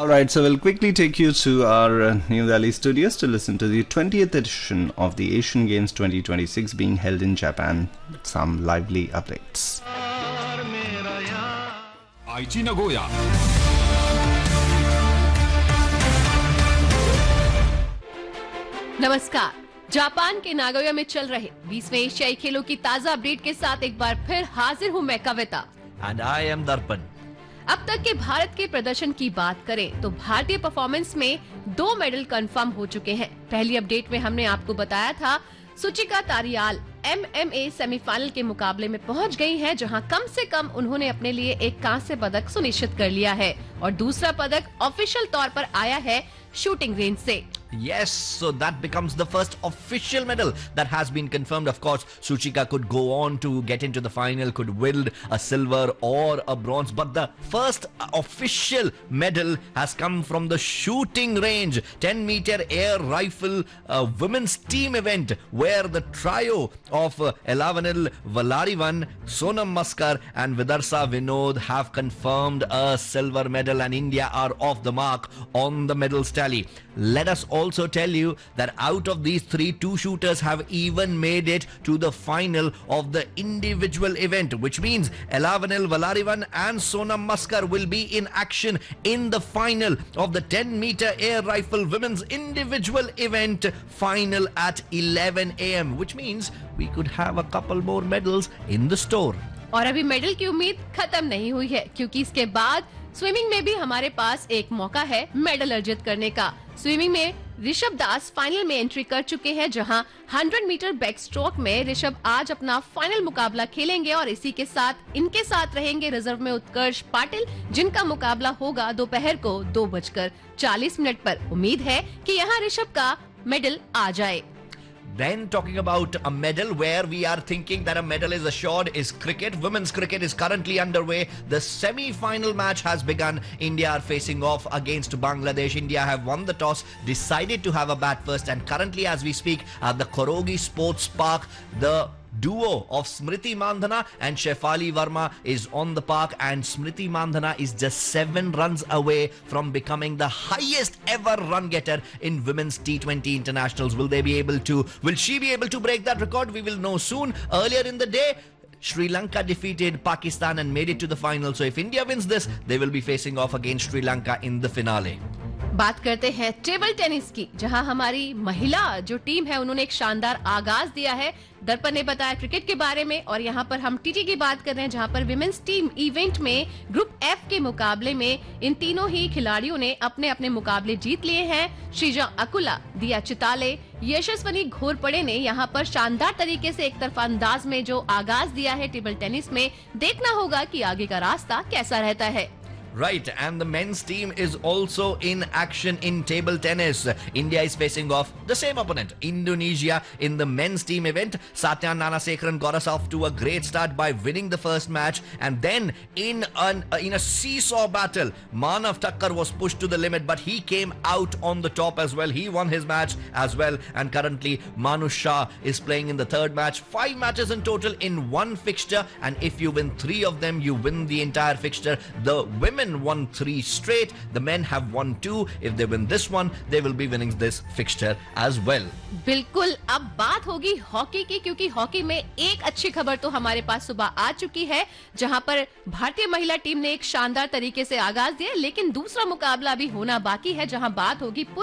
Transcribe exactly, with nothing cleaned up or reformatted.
All right, so we'll quickly take you to our uh, New Delhi studios to listen to the twentieth edition of the Asian Games twenty twenty-six being held in Japan. Some lively updates. Aichi Nagoya. नमस्कार। Japan के Nagoya में चल रहे बीसवें एशियाई खेलों की ताजा update के साथ एक बार फिर हाजिर हूँ मैं कविता। And I am Darpan. अब तक के भारत के प्रदर्शन की बात करें तो भारतीय परफॉर्मेंस में दो मेडल कंफर्म हो चुके हैं। पहली अपडेट में हमने आपको बताया था Suchika तारियाल M M A semifinal के मुकाबले में पहुंच गई हैं, जहां कम से कम उन्होंने अपने लिए एक कांस्य पदक सुनिश्चित कर लिया है और दूसरा पदक ऑफिशियल तौर पर आया है शूटिंग रेंज से। Yes, so that becomes the first official medal that has been confirmed. Of course, Suchika could go on to get into the final, could wield a silver or a bronze, but the first official medal has come from the shooting range, ten meter air rifle uh, women's team event, where the trio of uh, Elavanil Valarivan, Sonam Maskar and Vidarsa Vinod have confirmed a silver medal, and India are off the mark on the medals tally. Let us also tell you that out of these three, two shooters have even made it to the final of the individual event, which means Elavanil Valarivan and Sonam Maskar will be in action in the final of the ten meter air rifle women's individual event final at eleven a m, which means we could have a couple more medals in the store. और अभी medal की उम्मीद खत्म नहीं हुई है, क्योंकि इसके बाद स्विमिंग में भी हमारे पास एक मौका है मेडल अर्जित करने का। स्विमिंग में ऋषभ दास फाइनल में एंट्री कर चुके हैं, जहां सौ मीटर बैक स्ट्रोक में ऋषभ आज अपना फाइनल मुकाबला खेलेंगे और इसी के साथ इनके साथ रहेंगे रिजर्व में उत्कर्ष पाटिल, जिनका मुकाबला होगा दोपहर को दो बजकर चालीस मिनट पर। उम्मीद है कि यहां ऋषभ का मेडल आ जाए। Then talking about a medal where we are thinking that a medal is assured is cricket. Women's cricket is currently underway. The semi-final match has begun. India are facing off against Bangladesh. India have won the toss, decided to have a bat first, and currently as we speak at the Korogi Sports Park, the duo of Smriti Mandhana and Shefali Verma is on the park, and Smriti Mandhana is just seven runs away from becoming the highest ever run getter in women's T twenty internationals. Will they be able to, will she be able to break that record? We will know soon. Earlier in the day, Sri Lanka defeated Pakistan and made it to the final. So if India wins this, they will be facing off against Sri Lanka in the finale. बात करते हैं table tennis की, जहां हमारी महिला जो team है उन्होंने एक शानदार आगाज दिया है। दर्पण ने बताया क्रिकेट के बारे में, और यहां पर हम टीटी की बात कर रहे हैं, जहां पर विमेंस टीम इवेंट में ग्रुप एफ के मुकाबले में इन तीनों ही खिलाड़ियों ने अपने अपने मुकाबले जीत लिए हैं। श्रीजा अकुला, दिया चिताले, यशस्वनी घोरपड़े ने यहां पर शानदार तरीके से एक तरफा अंदाज में जो आगाज दिया है टेबल टेनिस में। देखना होगा कि आगे का रास्ता कैसा रहता है। Right, and the men's team is also in action in table tennis. India is facing off the same opponent, Indonesia, in the men's team event. Satya Nanasekharan got us off to a great start by winning the first match, and then in an uh, in a seesaw battle, Manav Thakkar was pushed to the limit, but he came out on the top as well. He won his match as well, and currently Manu Shah is playing in the third match. Five matches in total in one fixture, and if you win three of them, you win the entire fixture. The women won three straight. The men have won two. If they win this one, they will be winning this fixture as well. बिल्कुल, अब बात होगी hockey की, क्योंकि hockey में एक अच्छी खबर तो हमारे पास सुबह आ चुकी है, जहां पर भारतीय महिला टीम ने एक शानदार तरीके से आगाज दिया, लेकिन दूसरा मुकाबला अभी होना बाकी है, जहां बात होगी